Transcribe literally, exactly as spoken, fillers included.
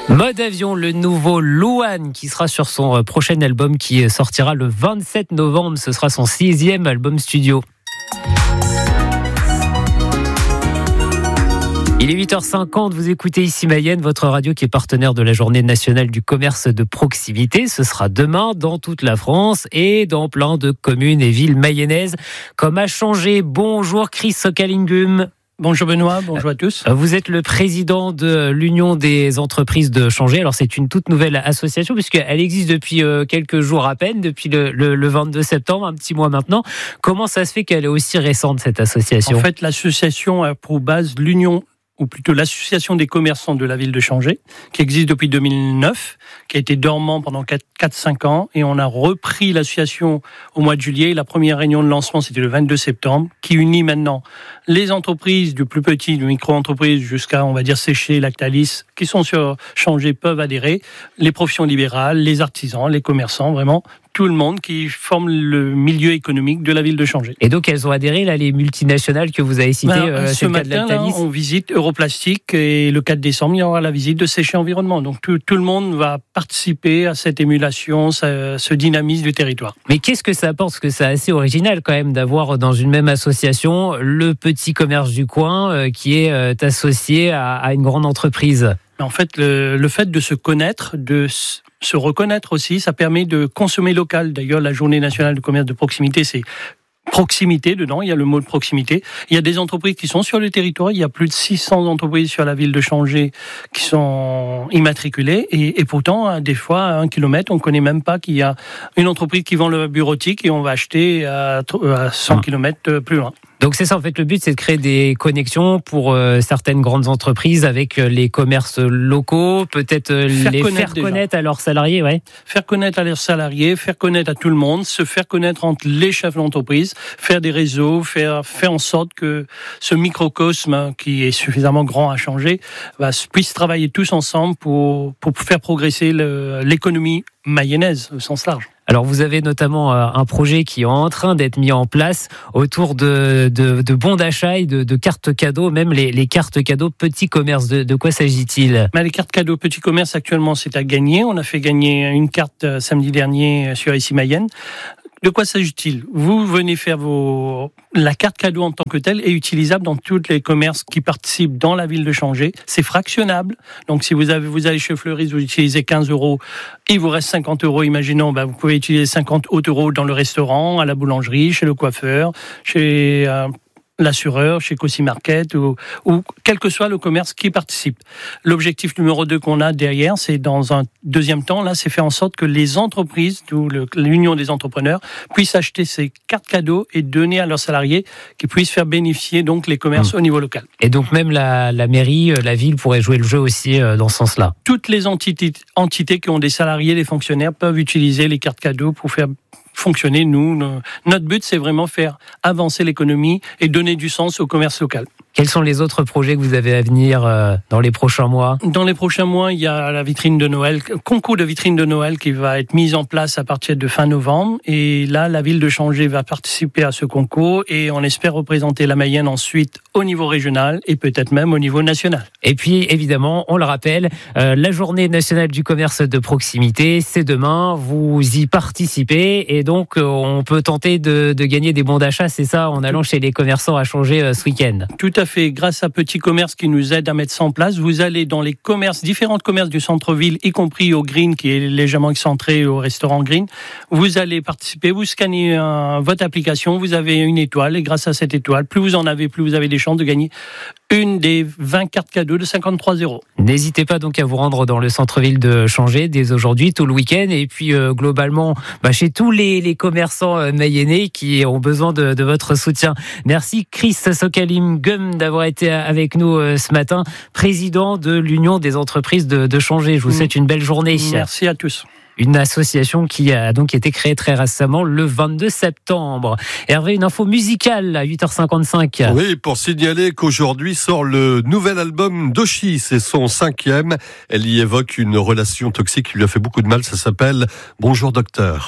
Mode Avion, le nouveau Louane qui sera sur son prochain album qui sortira le vingt-sept novembre. Ce sera son sixième album studio. Il est huit heures cinquante, vous écoutez ici Mayenne, votre radio qui est partenaire de la Journée nationale du commerce de proximité. Ce sera demain dans toute la France et dans plein de communes et villes mayennaises comme à Changé. Bonjour Chris Sokalingum. Bonjour Benoît, bonjour à tous. Vous êtes le président de l'Union des entreprises de Changé. Alors c'est une toute nouvelle association puisqu'elle existe depuis quelques jours à peine, depuis le, le, le vingt-deux septembre, un petit mois maintenant. Comment ça se fait qu'elle est aussi récente cette association ? En fait, l'association a pour base l'Union, ou plutôt l'association des commerçants de la ville de Changé, qui existe depuis deux mille neuf, qui a été dormant pendant quatre à cinq ans, et on a repris l'association au mois de juillet. La première réunion de lancement, c'était le vingt-deux septembre, qui unit maintenant les entreprises du plus petit, du micro-entreprise, jusqu'à, on va dire, Séché, Lactalis, qui sont sur Changé, peuvent adhérer, les professions libérales, les artisans, les commerçants, vraiment, tout le monde qui forme le milieu économique de la ville de Changé. Et donc, elles ont adhéré, là, les multinationales que vous avez citées, ben, euh, ce matin, là, on visite Europlastique et le quatre décembre, il y aura la visite de Séché Environnement. Donc, tout, tout le monde va participer à cette émulation, ce, ce dynamisme du territoire. Mais qu'est-ce que ça apporte ? Parce que c'est assez original quand même d'avoir dans une même association le petit commerce du coin euh, qui est euh, associé à, à une grande entreprise. En fait, le, le fait de se connaître, de se reconnaître aussi, ça permet de consommer local. D'ailleurs, la Journée nationale du commerce de proximité, c'est proximité dedans, il y a le mot de proximité. Il y a des entreprises qui sont sur le territoire, il y a plus de six cents entreprises sur la ville de Changé qui sont immatriculées et, et pourtant, des fois, à un kilomètre, on ne connaît même pas qu'il y a une entreprise qui vend le bureautique et on va acheter à, à cent kilomètres plus loin. Donc c'est ça, en fait, le but, c'est de créer des connexions pour euh, certaines grandes entreprises avec les commerces locaux, peut-être euh, faire les faire connaître à leurs salariés, ouais. Faire connaître à leurs salariés, faire connaître à tout le monde, se faire connaître entre les chefs d'entreprise, faire des réseaux, faire faire en sorte que ce microcosme qui est suffisamment grand à changer, bah, puisse travailler tous ensemble pour pour faire progresser le, l'économie mayonnaise au sens large. Alors vous avez notamment un projet qui est en train d'être mis en place autour de, de, de bons d'achat et de, de cartes cadeaux, même les, les cartes cadeaux petits commerces. De, de quoi s'agit-il ? Mais les cartes cadeaux petits commerces actuellement c'est à gagner. On a fait gagner une carte samedi dernier sur ici Mayenne. De quoi s'agit-il ? Vous venez faire vos... La carte cadeau en tant que telle est utilisable dans tous les commerces qui participent dans la ville de Changé. C'est fractionnable. Donc, si vous avez, vous allez chez Fleuris, vous utilisez quinze euros, il vous reste cinquante euros. Imaginons, ben, vous pouvez utiliser cinquante euros dans le restaurant, à la boulangerie, chez le coiffeur, chez... Euh, l'assureur, chez Cossi Market ou, ou quel que soit le commerce qui participe. L'objectif numéro deux qu'on a derrière, c'est dans un deuxième temps, là, c'est faire en sorte que les entreprises, d'où le, l'union des entrepreneurs, puissent acheter ces cartes cadeaux et donner à leurs salariés qui puissent faire bénéficier donc les commerces mmh. au niveau local. Et donc même la, la mairie, la ville pourrait jouer le jeu aussi dans ce sens-là. Toutes les entités, entités qui ont des salariés, des fonctionnaires peuvent utiliser les cartes cadeaux pour faire fonctionner, nous. Notre but, c'est vraiment faire avancer l'économie et donner du sens au commerce local. Quels sont les autres projets que vous avez à venir euh, dans les prochains mois ? Dans les prochains mois, il y a la vitrine de Noël, concours de vitrine de Noël qui va être mise en place à partir de fin novembre. Et là, la ville de Changé va participer à ce concours et on espère représenter la Mayenne ensuite au niveau régional et peut-être même au niveau national. Et puis, évidemment, on le rappelle, euh, la Journée nationale du commerce de proximité, c'est demain. Vous y participez et donc euh, on peut tenter de, de gagner des bons d'achat, c'est ça, en allant chez les commerçants à Changé euh, ce week-end. Tout à fait. Grâce à Petit Commerce qui nous aide à mettre ça en place, vous allez dans les commerces, différents commerces du centre-ville, y compris au Green qui est légèrement excentré, au restaurant Green. Vous allez participer, vous scannez euh, votre application, vous avez une étoile et grâce à cette étoile, plus vous en avez, plus vous avez des chances de gagner une des vingt cartes cadeaux de cinquante-trois euros. N'hésitez pas donc à vous rendre dans le centre-ville de Changé dès aujourd'hui, tout le week-end, et puis euh, globalement bah, chez tous les, les commerçants euh, mayennais qui ont besoin de, de votre soutien. Merci Chris Sokalingum d'avoir été avec nous euh, ce matin, président de l'Union des entreprises de, de Changé. Je vous souhaite une belle journée. Merci à tous. Une association qui a donc été créée très récemment le vingt-deux septembre. Hervé, une info musicale à huit heures cinquante-cinq. Oui, pour signaler qu'aujourd'hui sort le nouvel album d'Oshi, c'est son cinquième. Elle y évoque une relation toxique qui lui a fait beaucoup de mal, ça s'appelle Bonjour Docteur.